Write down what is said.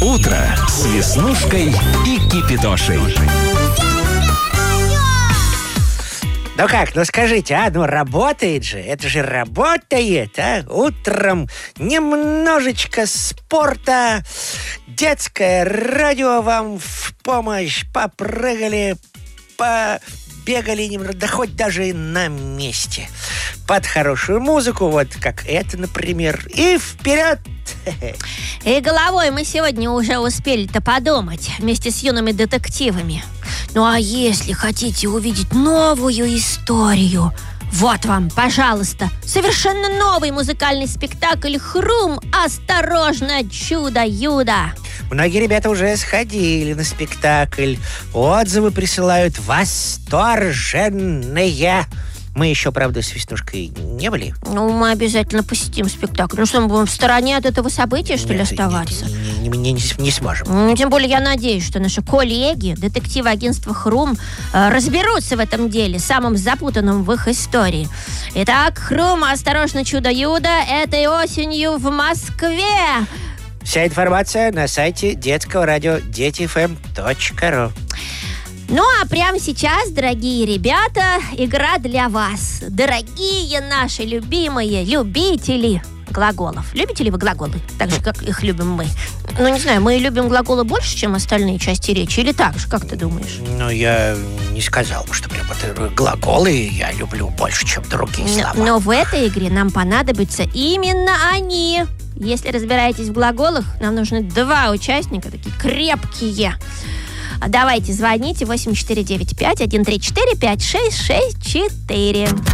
Утро с Веснушкой и Кипидошей. Ну как, скажите, работает же, это же работает, Утром немножечко спорта, детское радио вам в помощь, попрыгали, побегали немного, да хоть даже на месте. Под хорошую музыку, вот как это, например, и вперед! И головой мы сегодня уже успели-то подумать вместе с юными детективами. Ну а если хотите увидеть новую историю, вот вам, пожалуйста, совершенно новый музыкальный спектакль «Хрум! Осторожно, чудо-юдо!». Многие ребята уже сходили на спектакль. Отзывы присылают восторженные. Мы еще, правда, с Веснушкой не были. Ну, мы обязательно посетим спектакль. Ну что, мы будем в стороне от этого события, что ли, оставаться? Не сможем. Тем более я надеюсь, что наши коллеги, детективы агентства «Хрум», разберутся в этом деле, самым запутанным в их истории. Итак, «Хрум! Осторожно, чудо-юдо» этой осенью в Москве. Вся информация на сайте детского радио детифм.ру. Ну, а прямо сейчас, дорогие ребята, игра для вас. Дорогие наши любимые любители глаголов. Любите ли вы глаголы? Так же, как их любим мы. Ну, не знаю, мы любим глаголы больше, чем остальные части речи, или так же, как ты думаешь? Ну, я не сказал бы, что прям это глаголы я люблю больше, чем другие слова. Но в этой игре нам понадобятся именно они. Если разбираетесь в глаголах, нам нужны 2 участника, такие крепкие. Давайте, звоните 8495-134-5664.